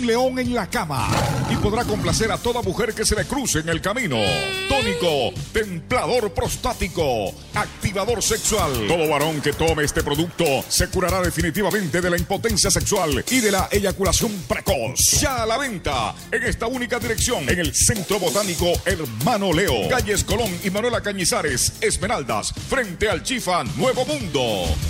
un león en la cama y podrá complacer a toda mujer que se le cruce en el camino. Tónico, templador prostático, activador sexual. Todo varón que tome este producto se curará definitivamente de la impotencia sexual y de la eyaculación precoz. Ya a la venta en esta única dirección, en el Centro Botánico Hermano Leo, calles Colón y Manuela Cañizares, Esmeraldas, frente al Chifa Nuevo Mundo.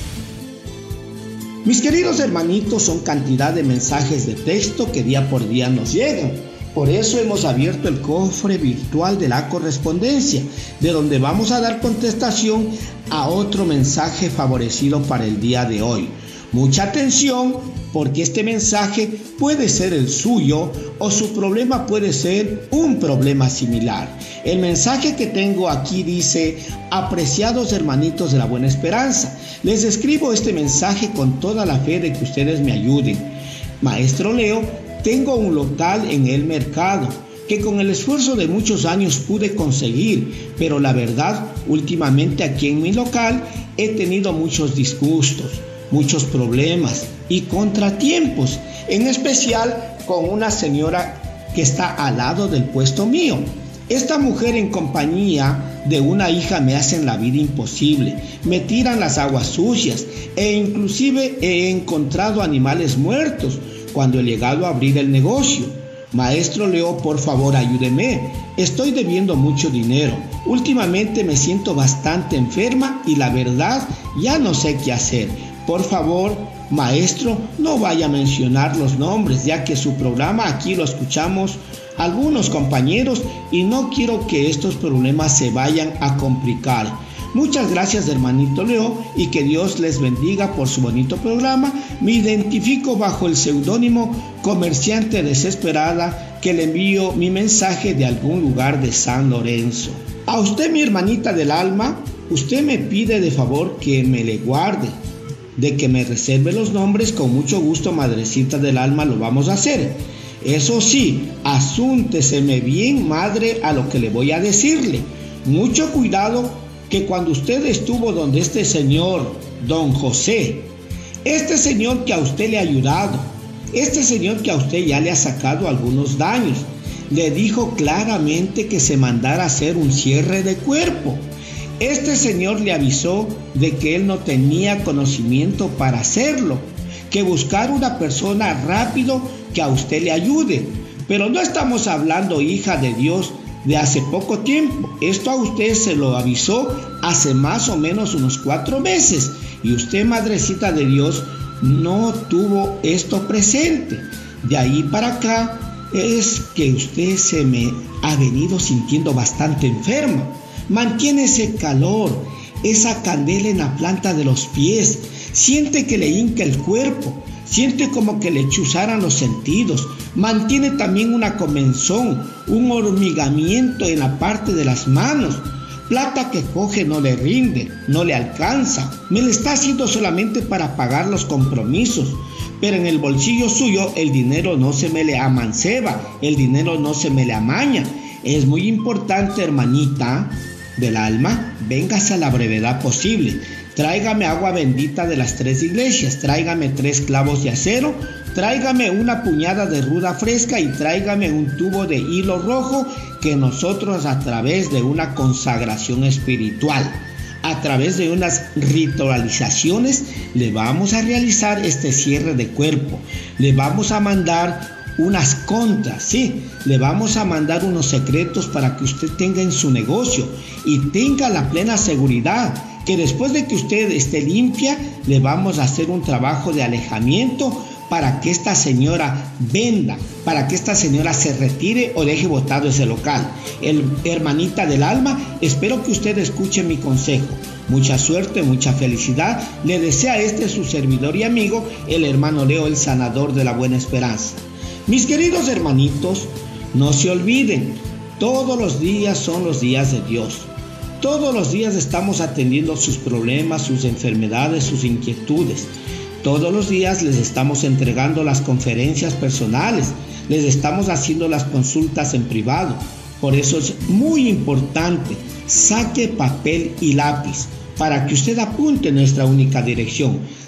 Mis queridos hermanitos, son cantidad de mensajes de texto que día por día nos llegan. Por eso hemos abierto el cofre virtual de la correspondencia, de donde vamos a dar contestación a otro mensaje favorecido para el día de hoy. Mucha atención, porque este mensaje puede ser el suyo o su problema puede ser un problema similar. El mensaje que tengo aquí dice: apreciados hermanitos de la Buena Esperanza, les escribo este mensaje con toda la fe de que ustedes me ayuden. Maestro Leo, tengo un local en el mercado que con el esfuerzo de muchos años pude conseguir, pero la verdad, últimamente aquí en mi local he tenido muchos disgustos, muchos problemas y contratiempos, en especial con una señora que está al lado del puesto mío. Esta mujer, en compañía de una hija, me hacen la vida imposible, me tiran las aguas sucias e inclusive he encontrado animales muertos cuando he llegado a abrir el negocio. Maestro Leo, por favor ayúdeme, estoy debiendo mucho dinero, últimamente me siento bastante enferma y la verdad ya no sé qué hacer. Por favor, maestro, no vaya a mencionar los nombres, ya que su programa aquí lo escuchamos algunos compañeros y no quiero que estos problemas se vayan a complicar. Muchas gracias, hermanito Leo, y que Dios les bendiga por su bonito programa. Me identifico bajo el seudónimo Comerciante Desesperada, que le envío mi mensaje de algún lugar de San Lorenzo. A usted, mi hermanita del alma, usted me pide de favor que me le guarde, de que me reserve los nombres. Con mucho gusto, madrecita del alma, lo vamos a hacer. Eso sí, asúnteseme bien, madre, a lo que le voy a decirle. Mucho cuidado, que cuando usted estuvo donde este señor, don José, este señor que a usted le ha ayudado, este señor que a usted ya le ha sacado algunos daños, le dijo claramente que se mandara a hacer un cierre de cuerpo. Este señor le avisó de que él no tenía conocimiento para hacerlo, que buscar una persona rápido que a usted le ayude. Pero no estamos hablando, hija de Dios, de hace poco tiempo. Esto a usted se lo avisó hace más o menos unos 4 meses y usted, madrecita de Dios, no tuvo esto presente. De ahí para acá es que usted se me ha venido sintiendo bastante enferma. Mantiene ese calor, esa candela en la planta de los pies, siente que le hinca el cuerpo, siente como que le chuzaran los sentidos, mantiene también una comezón, un hormigamiento en la parte de las manos. Plata que coge no le rinde, no le alcanza, me le está haciendo solamente para pagar los compromisos, pero en el bolsillo suyo el dinero no se me le amanceba, el dinero no se me le amaña. Es muy importante, hermanita del alma, véngase a la brevedad posible. Tráigame agua bendita de las 3 iglesias, tráigame 3 clavos de acero, tráigame una puñada de ruda fresca y tráigame un tubo de hilo rojo, que nosotros, a través de una consagración espiritual, a través de unas ritualizaciones, le vamos a realizar este cierre de cuerpo. Le vamos a mandar unas contras, sí, le vamos a mandar unos secretos para que usted tenga en su negocio y tenga la plena seguridad que después de que usted esté limpia, le vamos a hacer un trabajo de alejamiento para que esta señora venda, para que esta señora se retire o deje botado ese local. Hermanita del alma, espero que usted escuche mi consejo. Mucha suerte, mucha felicidad. Le desea su servidor y amigo, el hermano Leo, el sanador de la Buena Esperanza. Mis queridos hermanitos, no se olviden, todos los días son los días de Dios. Todos los días estamos atendiendo sus problemas, sus enfermedades, sus inquietudes. Todos los días les estamos entregando las conferencias personales, les estamos haciendo las consultas en privado. Por eso es muy importante, saque papel y lápiz para que usted apunte nuestra única dirección.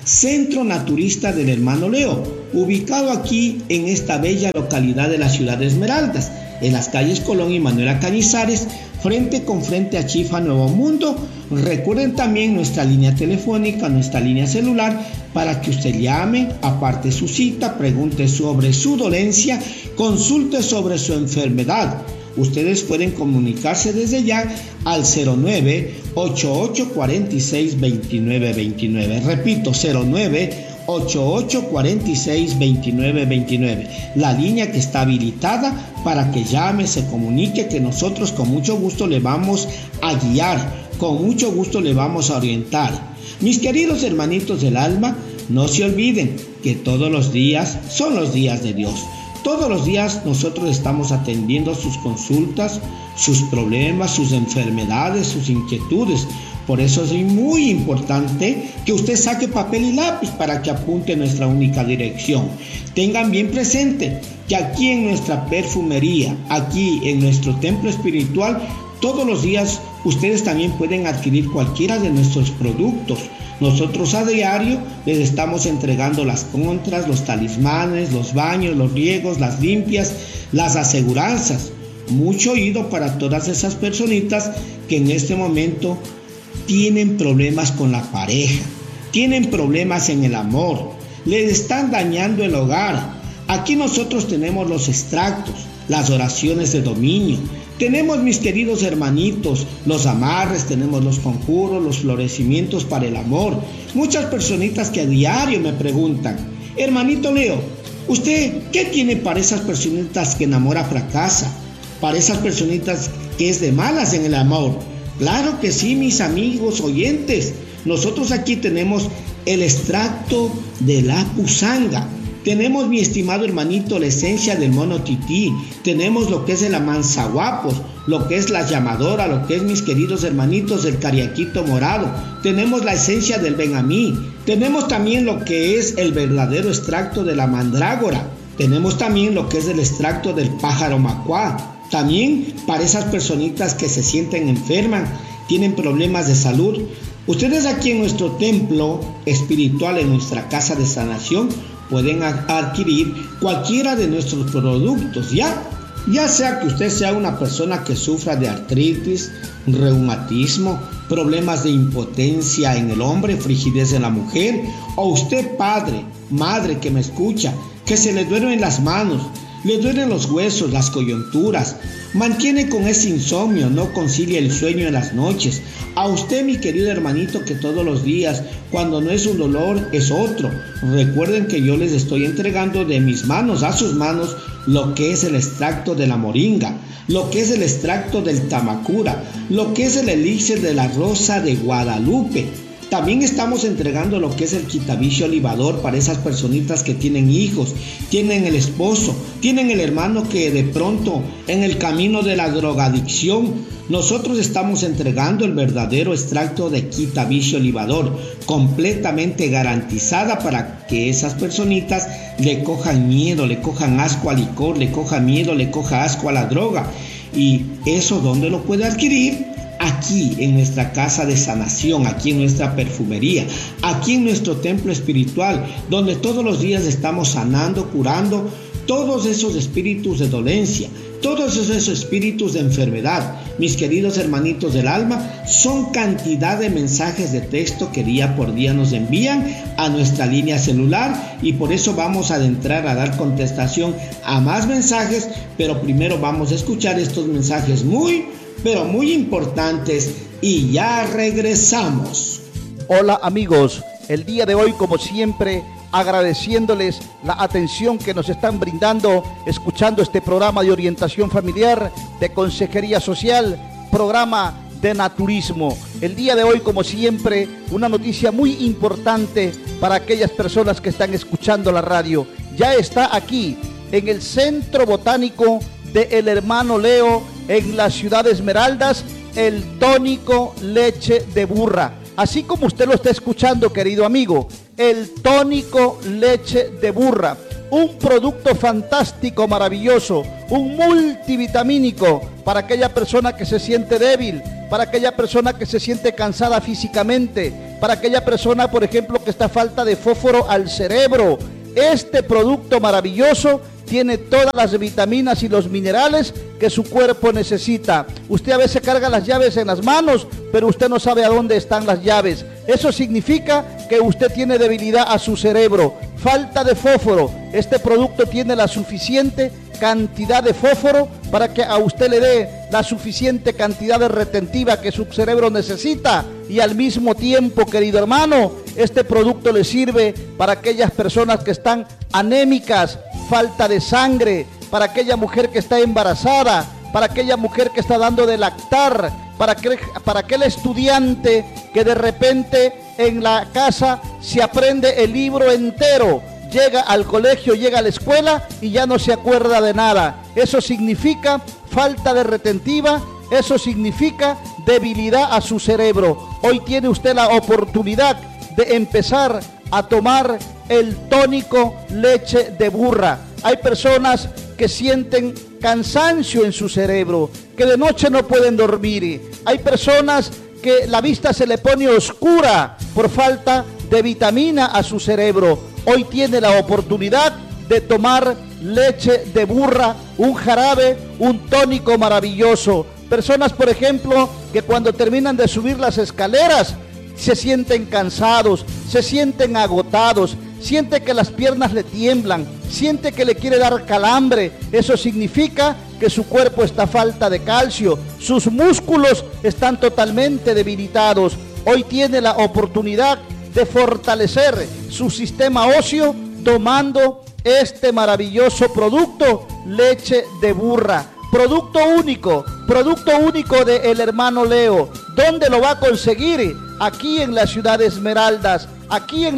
Centro Naturista del Hermano Leo, ubicado aquí en esta bella localidad de la ciudad de Esmeraldas, en las calles Colón y Manuela Cañizares, frente con frente a Chifa Nuevo Mundo. Recuerden también nuestra línea telefónica, nuestra línea celular, para que usted llame, aparte su cita, pregunte sobre su dolencia, consulte sobre su enfermedad. Ustedes pueden comunicarse desde ya al 09-8846-2929. Repito, 09-8846-2929. La línea que está habilitada para que llame, se comunique, que nosotros con mucho gusto le vamos a guiar, con mucho gusto le vamos a orientar. Mis queridos hermanitos del alma, no se olviden que todos los días son los días de Dios. Todos los días nosotros estamos atendiendo sus consultas, sus problemas, sus enfermedades, sus inquietudes. Por eso es muy importante que usted saque papel y lápiz para que apunte nuestra única dirección. Tengan bien presente que aquí en nuestra perfumería, aquí en nuestro templo espiritual, todos los días ustedes también pueden adquirir cualquiera de nuestros productos. Nosotros a diario les estamos entregando las contras, los talismanes, los baños, los riegos, las limpias, las aseguranzas. Mucho oído para todas esas personitas que en este momento tienen problemas con la pareja, tienen problemas en el amor, les están dañando el hogar. Aquí nosotros tenemos los extractos, las oraciones de dominio. Tenemos, mis queridos hermanitos, los amarres, tenemos los conjuros, los florecimientos para el amor. Muchas personitas que a diario me preguntan: hermanito Leo, ¿usted qué tiene para esas personitas que enamora fracasa? Para esas personitas que es de malas en el amor. Claro que sí, mis amigos oyentes. Nosotros aquí tenemos el extracto de la pusanga. Tenemos, mi estimado hermanito, la esencia del mono tití. Tenemos lo que es el amanzaguapos, lo que es la llamadora, lo que es, mis queridos hermanitos, el cariaquito morado. Tenemos la esencia del benamí. Tenemos también lo que es el verdadero extracto de la mandrágora. Tenemos también lo que es el extracto del pájaro macuá. También para esas personitas que se sienten enfermas, tienen problemas de salud. Ustedes aquí en nuestro templo espiritual, en nuestra casa de sanación, pueden adquirir cualquiera de nuestros productos, ya sea que usted sea una persona que sufra de artritis, reumatismo, problemas de impotencia en el hombre, frigidez en la mujer, o usted padre, madre que me escucha, que se le duelen las manos, le duelen los huesos, las coyunturas, mantiene con ese insomnio, no concilia el sueño en las noches. A usted, mi querido hermanito, que todos los días, cuando no es un dolor, es otro. Recuerden que yo les estoy entregando de mis manos a sus manos lo que es el extracto de la moringa, lo que es el extracto del tamacura, lo que es el elixir de la rosa de Guadalupe. También estamos entregando lo que es el quitavicio libador para esas personitas que tienen hijos, tienen el esposo, tienen el hermano que de pronto en el camino de la drogadicción. Nosotros estamos entregando el verdadero extracto de quitavicio libador, completamente garantizada para que esas personitas le cojan miedo, le cojan asco al licor, le cojan miedo, le coja asco a la droga. ¿Y eso dónde lo puede adquirir? Aquí en nuestra casa de sanación, aquí en nuestra perfumería, aquí en nuestro templo espiritual, donde todos los días estamos sanando, curando todos esos espíritus de dolencia, todos esos espíritus de enfermedad. Mis queridos hermanitos del alma, son cantidad de mensajes de texto que día por día nos envían a nuestra línea celular, y por eso vamos a adentrar a dar contestación a más mensajes, pero primero vamos a escuchar estos mensajes pero muy importantes, y ya regresamos. Hola amigos, el día de hoy, como siempre, agradeciéndoles la atención que nos están brindando, escuchando este programa de orientación familiar, de consejería social, programa de naturismo. El día de hoy, como siempre, una noticia muy importante para aquellas personas que están escuchando la radio. Ya está aquí, en el Centro Botánico de El Hermano Leo, en la ciudad de Esmeraldas, el tónico leche de burra. Así como usted lo está escuchando, querido amigo, el tónico leche de burra, un producto fantástico, maravilloso, un multivitamínico para aquella persona que se siente débil, para aquella persona que se siente cansada físicamente, para aquella persona, por ejemplo, que está falta de fósforo al cerebro. Este producto maravilloso tiene todas las vitaminas y los minerales que su cuerpo necesita. Usted a veces carga las llaves en las manos, pero usted no sabe a dónde están las llaves. Eso significa que usted tiene debilidad a su cerebro, falta de fósforo. Este producto tiene la suficiente cantidad de fósforo para que a usted le dé la suficiente cantidad de retentiva que su cerebro necesita, y al mismo tiempo, querido hermano, este producto le sirve para aquellas personas que están anémicas, falta de sangre, para aquella mujer que está embarazada, para aquella mujer que está dando de lactar, para aquel estudiante que de repente en la casa se aprende el libro entero, llega al colegio, llega a la escuela y ya no se acuerda de nada. Eso significa falta de retentiva, eso significa debilidad a su cerebro. Hoy tiene usted la oportunidad de empezar a tomar el tónico leche de burra. Hay personas que sienten cansancio en su cerebro, que de noche no pueden dormir. Hay personas que la vista se le pone oscura por falta de vitamina a su cerebro. Hoy tiene la oportunidad de tomar leche de burra, un jarabe, un tónico maravilloso. Personas, por ejemplo, que cuando terminan de subir las escaleras se sienten cansados, se sienten agotados, siente que las piernas le tiemblan, siente que le quiere dar calambre. Eso significa que su cuerpo está falta de calcio, sus músculos están totalmente debilitados. Hoy tiene la oportunidad de fortalecer su sistema óseo tomando este maravilloso producto, leche de burra. Producto único de El Hermano Leo. ¿Dónde lo va a conseguir? Aquí en la ciudad de Esmeraldas, en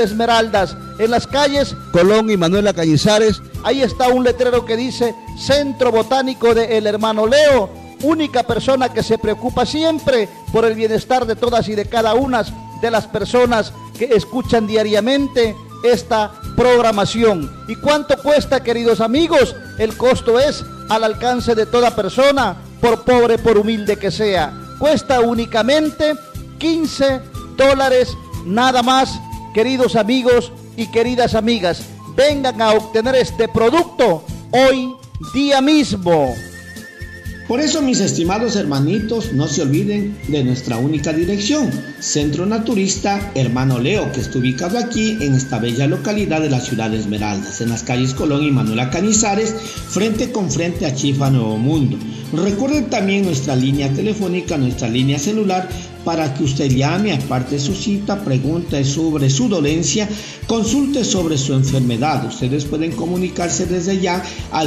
las calles Colón y Manuela Cañizares. Ahí está un letrero que dice Centro Botánico de El Hermano Leo, única persona que se preocupa siempre por el bienestar de todas y de cada una de las personas que escuchan diariamente esta programación. ¿Y cuánto cuesta, queridos amigos? El costo es al alcance de toda persona, por pobre, por humilde que sea. Cuesta únicamente $15 nada más, queridos amigos y queridas amigas. Vengan a obtener este producto hoy día mismo. Por eso, mis estimados hermanitos, no se olviden de nuestra única dirección, Centro Naturista Hermano Leo, que está ubicado aquí en esta bella localidad de la ciudad de Esmeraldas, en las calles Colón y Manuela Cañizares, frente con frente a Chifa Nuevo Mundo. Recuerden también nuestra línea telefónica, nuestra línea celular, para que usted llame, aparte de su cita, pregunte sobre su dolencia, consulte sobre su enfermedad. Ustedes pueden comunicarse desde ya al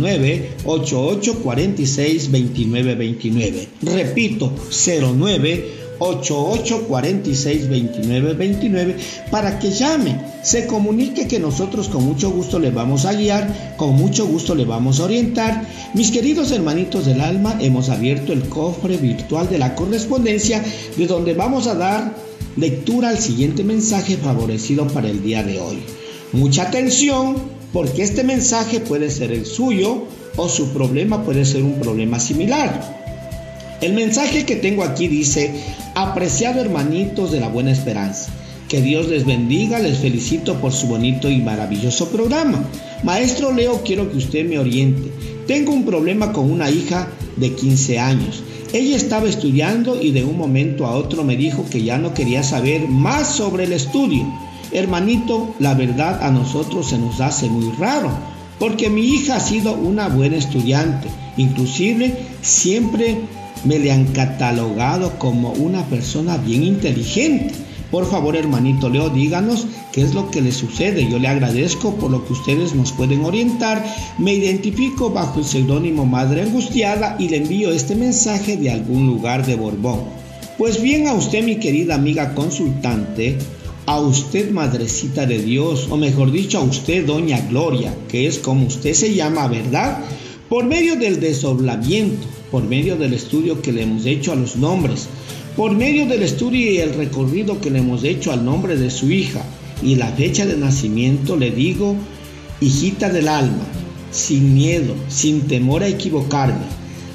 09-8846-2929. Repito, 09-8846-2929 para que llame, se comunique, que nosotros con mucho gusto le vamos a guiar, con mucho gusto le vamos a orientar. Mis queridos hermanitos del alma, hemos abierto el cofre virtual de la correspondencia, de donde vamos a dar lectura al siguiente mensaje favorecido para el día de hoy. Mucha atención, porque este mensaje puede ser el suyo o su problema puede ser un problema similar. El mensaje que tengo aquí dice: apreciado hermanitos de la Buena Esperanza, que Dios les bendiga, les felicito por su bonito y maravilloso programa. Maestro Leo, quiero que usted me oriente. Tengo un problema con una hija de 15 años. Ella estaba estudiando y de un momento a otro me dijo que ya no quería saber más sobre el estudio. Hermanito, la verdad a nosotros se nos hace muy raro, porque mi hija ha sido una buena estudiante, inclusive siempre me le han catalogado como una persona bien inteligente. Por favor, hermanito Leo, díganos qué es lo que le sucede. Yo le agradezco por lo que ustedes nos pueden orientar. Me identifico bajo el seudónimo Madre Angustiada y le envío este mensaje de algún lugar de Borbón. Pues bien, a usted, mi querida amiga consultante, a usted, Madrecita de Dios, o mejor dicho, a usted, Doña Gloria, que es como usted se llama, ¿verdad? Por medio del desdoblamiento, por medio del estudio que le hemos hecho a los nombres, por medio del estudio y el recorrido que le hemos hecho al nombre de su hija y la fecha de nacimiento, le digo, hijita del alma, sin miedo, sin temor a equivocarme,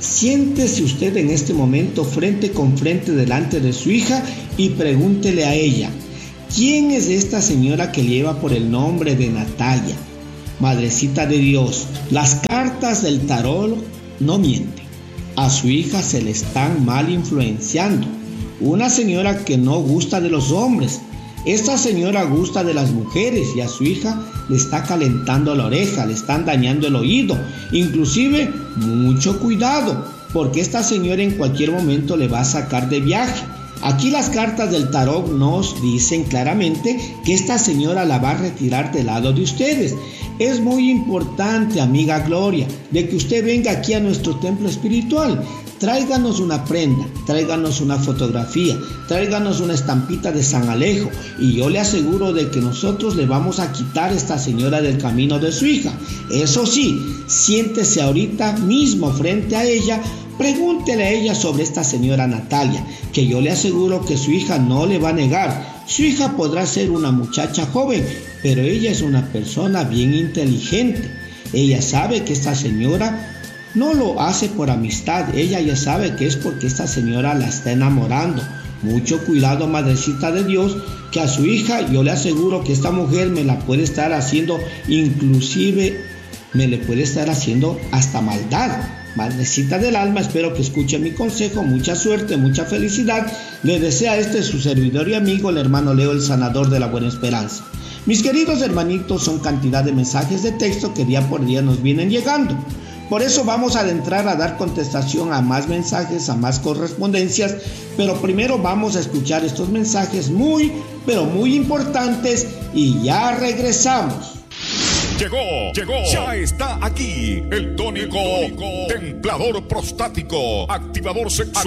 Siéntese usted en este momento frente con frente delante de su hija y pregúntele a ella, ¿quién es esta señora que lleva por el nombre de Natalia? Madrecita de Dios, las cartas del tarot no mienten. A su hija se le están mal influenciando. Una señora que no gusta de los hombres. Esta señora gusta de las mujeres y a su hija le está calentando la oreja, le están dañando el oído. Inclusive, mucho cuidado, porque esta señora en cualquier momento le va a sacar de viaje. Aquí las cartas del tarot nos dicen claramente que esta señora la va a retirar del lado de ustedes. Es muy importante, amiga Gloria, de que usted venga aquí a nuestro templo espiritual. Tráiganos una prenda, tráiganos una fotografía, tráiganos una estampita de San Alejo y yo le aseguro de que nosotros le vamos a quitar a esta señora del camino de su hija. Eso sí, siéntese ahorita mismo frente a ella, pregúntele a ella sobre esta señora Natalia, que yo le aseguro que su hija no le va a negar. Su hija podrá ser una muchacha joven, pero ella es una persona bien inteligente. Ella sabe que esta señora no lo hace por amistad, ella ya sabe que es porque esta señora la está enamorando. Mucho cuidado, madrecita de Dios, que a su hija yo le aseguro que esta mujer me la puede estar haciendo, inclusive me le puede estar haciendo hasta maldad. Madrecita del alma, espero que escuche mi consejo, mucha suerte, mucha felicidad. Le desea su servidor y amigo, el hermano Leo, el sanador de la buena esperanza. Mis queridos hermanitos, son cantidad de mensajes de texto que día por día nos vienen llegando. Por eso vamos a adentrar a dar contestación a más mensajes, a más correspondencias, pero primero vamos a escuchar estos mensajes muy, pero muy importantes y ya regresamos. Llegó, ya está aquí el tónico templador prostático, activador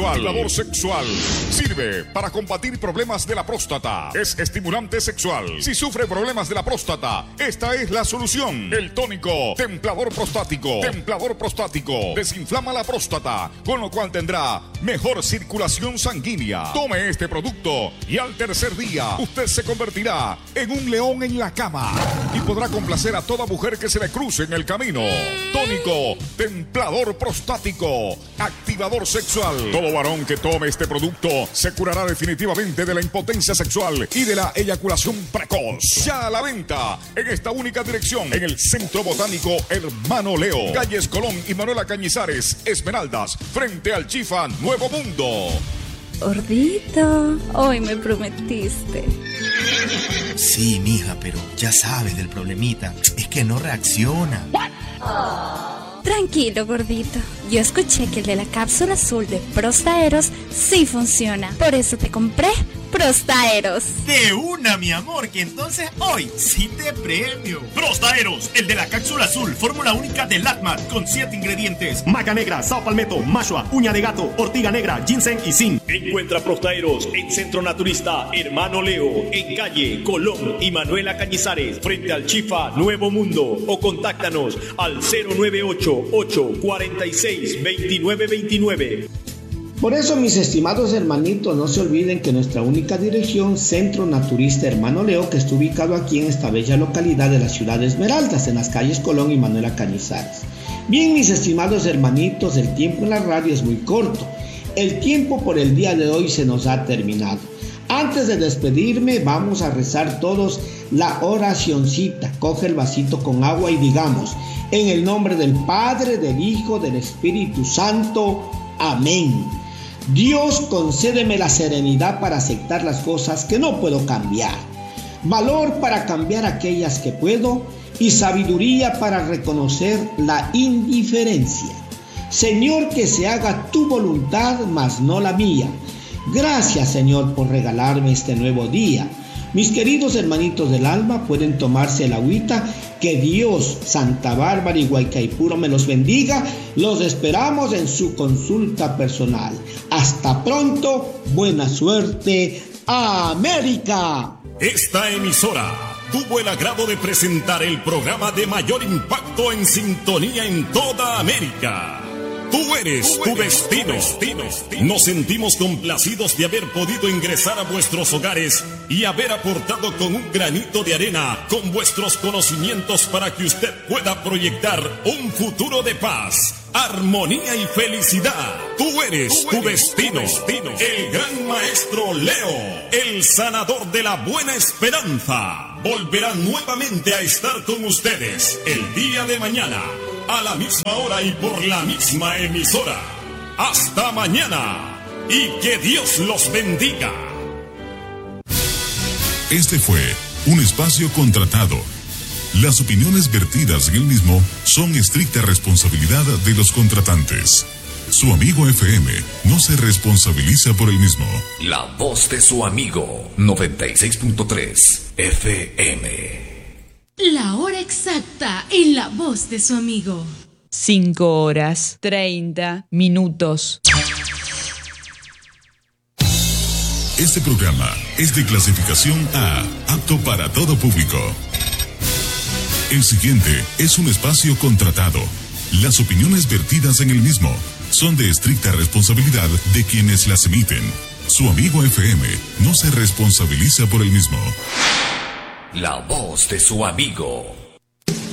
sexual. Sirve para combatir problemas de la próstata. Es estimulante sexual. Si sufre problemas de la próstata, esta es la solución. El tónico templador prostático. Desinflama la próstata, con lo cual tendrá mejor circulación sanguínea. Tome este producto y al tercer día usted se convertirá en un león en la cama y podrá complacer a toda mujer que se le cruce en el camino. Tónico templador prostático, activador sexual. Todo varón que tome este producto se curará definitivamente de la impotencia sexual y de la eyaculación precoz. Ya a la venta en esta única dirección, en el Centro Botánico Hermano Leo, calles Colón y Manuela Cañizares, Esmeraldas, frente al Chifa Nuevo Mundo. Gordito, hoy me prometiste. Sí, mija, pero ya sabes del problemita. Es que no reacciona. Tranquilo, gordito. Yo escuché que el de la cápsula azul de Prostaeros sí funciona. Por eso te compré Prostaeros. De una, mi amor, que entonces hoy sí te premio. Prostaeros, el de la cápsula azul, fórmula única de Latmat, con 7 ingredientes: maca negra, sao palmetto, mashua, uña de gato, ortiga negra, ginseng y zinc. Encuentra Prostaeros en Centro Naturista Hermano Leo, en calle Colón y Manuela Cañizares, frente al Chifa Nuevo Mundo, o contáctanos al 098-846-2929. Por eso, mis estimados hermanitos, no se olviden que nuestra única dirección, Centro Naturista Hermano Leo, que está ubicado aquí en esta bella localidad de la ciudad de Esmeraldas, en las calles Colón y Manuela Cañizares. Bien, mis estimados hermanitos, el tiempo en la radio es muy corto. El tiempo por el día de hoy se nos ha terminado. Antes de despedirme, vamos a rezar todos la oracioncita. Coge el vasito con agua y digamos: en el nombre del Padre, del Hijo, del Espíritu Santo. Amén. Dios, concédeme la serenidad para aceptar las cosas que no puedo cambiar, valor para cambiar aquellas que puedo y sabiduría para reconocer la indiferencia. Señor, que se haga tu voluntad, mas no la mía. Gracias, Señor, por regalarme este nuevo día. Mis queridos hermanitos del alma, pueden tomarse el agüita. Que Dios, Santa Bárbara y Guaycaipuro me los bendiga. Los esperamos en su consulta personal. Hasta pronto. Buena suerte. ¡América! Esta emisora tuvo el agrado de presentar el programa de mayor impacto en sintonía en toda América. Tú eres tu destino. Nos sentimos complacidos de haber podido ingresar a vuestros hogares y haber aportado con un granito de arena con vuestros conocimientos para que usted pueda proyectar un futuro de paz, armonía y felicidad. Tú eres tu destino. El gran maestro Leo, el sanador de la buena esperanza, volverá nuevamente a estar con ustedes el día de mañana, a la misma hora y por la misma emisora. Hasta mañana y que Dios los bendiga. Este fue un espacio contratado. Las opiniones vertidas en el mismo son estricta responsabilidad de los contratantes. Su amigo FM no se responsabiliza por el mismo. La voz de su amigo, 96.3 FM. La hora exacta en la voz de su amigo. 5:30. Este programa es de clasificación A, apto para todo público. El siguiente es un espacio contratado. Las opiniones vertidas en el mismo son de estricta responsabilidad de quienes las emiten. Su amigo FM no se responsabiliza por el mismo. La voz de su amigo.